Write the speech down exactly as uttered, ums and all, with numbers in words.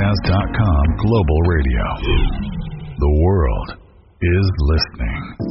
jazz dot com Global Radio. The world is listening.